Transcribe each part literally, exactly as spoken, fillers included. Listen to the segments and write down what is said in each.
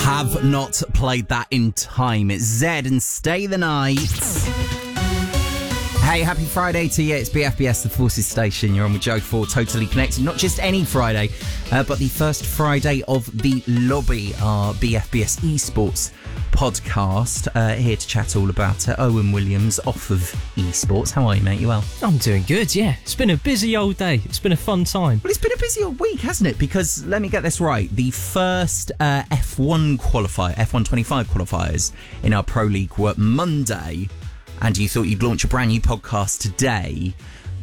Have not played that in time. It's Zed and Stay the Night. Hey, happy Friday to you. It's B F B S, the Forces Station. You're on with Joe for Totally Connected. Not just any Friday, uh, but the first Friday of the Lobby, our B F B S esports podcast. Uh, here to chat all about uh, Owen Williams off of esports. How are you, mate? You well? I'm doing good, yeah. It's been a busy old day. It's been a fun time. Well, it's been a busy old week, hasn't it? Because, let me get this right, the first uh, F one qualifier, F one twenty-five qualifiers in our Pro League were Monday, and you thought you'd launch a brand new podcast today.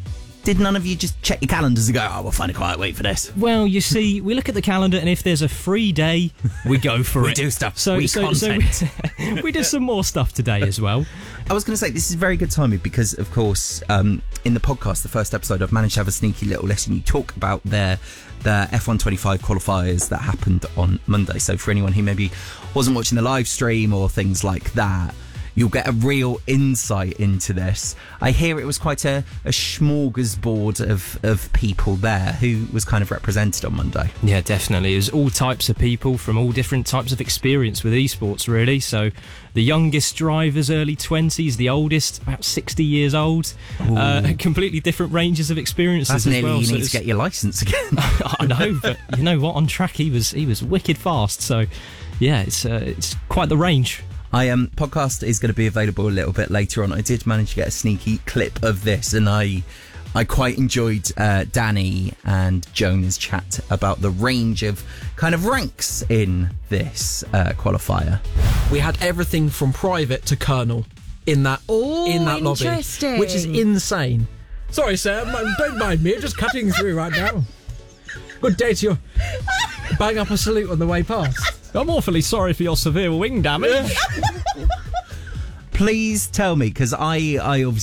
Did none of you just check your calendars and go, oh, we'll find a quiet week for this? Well, you see, we look at the calendar, and if there's a free day, we go for we it. We do stuff. So, we so, content. so we, we did some more stuff today as well. I was going to say, this is very good timing because, of course, um, in the podcast, the first episode, I've managed to have a sneaky little lesson. You talk about their, their F one twenty-five qualifiers that happened on Monday. So for anyone who maybe wasn't watching the live stream or things like that, you'll get a real insight into this. I hear it was quite a, a smorgasbord of, of people there who was kind of represented on Monday. Yeah, definitely. It was all types of people from all different types of experience with esports, really. So the youngest drivers, early twenties, the oldest, about sixty years old. Uh, completely different ranges of experiences That's as nearly well. you So need it's- to get your licence again. I know, but you know what? On track, he was he was wicked fast. So yeah, it's uh, it's quite the range. I um podcast is going to be available a little bit later on. I did manage to get a sneaky clip of this, and I I quite enjoyed uh, Danny and Jonah's chat about the range of kind of ranks in this uh, qualifier. We had everything from private to colonel in that Ooh, in that lobby, interesting. which is insane. Sorry, sir, m- don't mind me. I'm just cutting through right now. Good day to you. Bang up a salute on the way past. I'm awfully sorry for your severe wing damage. Please tell me, because I I obviously